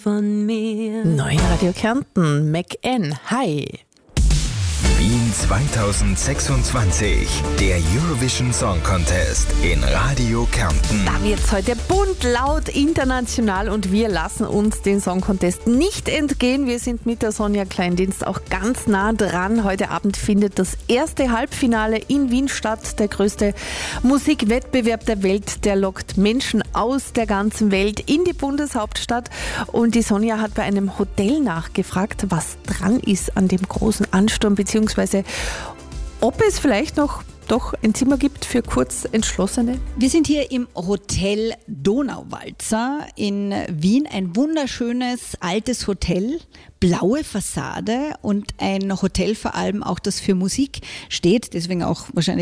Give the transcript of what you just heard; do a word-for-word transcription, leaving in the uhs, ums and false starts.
von mir. Neuen Radio Kärnten, McN, hi. Wien zweitausendsechsundzwanzig, der Eurovision Song Contest in Radio Kärnten. Da wird's heute bunt, laut, international und wir lassen uns den Song Contest nicht entgehen. Wir sind mit der Sonja Kleindienst auch ganz nah dran. Heute Abend findet das erste Halbfinale in Wien statt. Der größte Musikwettbewerb der Welt, der lockt Menschen aus der ganzen Welt in die Bundeshauptstadt. Und die Sonja hat bei einem Hotel nachgefragt, was dran ist an dem großen Ansturm, beziehungsweise ob es vielleicht noch doch ein Zimmer gibt für Kurzentschlossene. Wir sind hier im Hotel Donauwalzer in Wien. Ein wunderschönes altes Hotel, blaue Fassade und ein Hotel vor allem auch, das für Musik steht. Deswegen auch wahrscheinlich